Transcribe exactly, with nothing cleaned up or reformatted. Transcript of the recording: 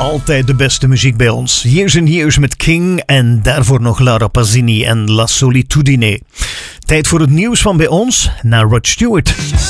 Altijd de beste muziek bij ons. Years and Years met King en daarvoor nog Laura Pausini en La Solitudine. Tijd voor het nieuws van bij ons naar Rod Stewart.